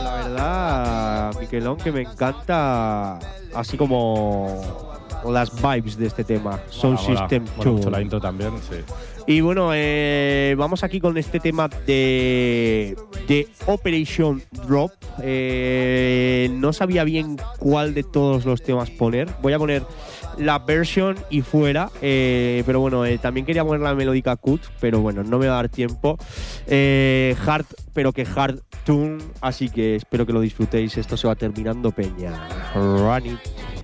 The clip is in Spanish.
la verdad, Miquelón, que me encanta así como las vibes de este tema. Soul System 2. Bueno, mucho la intro también, sí. Y bueno, vamos aquí con este tema de Operation Drop. No sabía bien cuál de todos los temas poner. Voy a poner la versión y fuera, pero bueno, también quería poner la melódica cut, pero bueno, no me va a dar tiempo. Hard, pero que hard tune, así que espero que lo disfrutéis. Esto se va terminando, peña. Run it.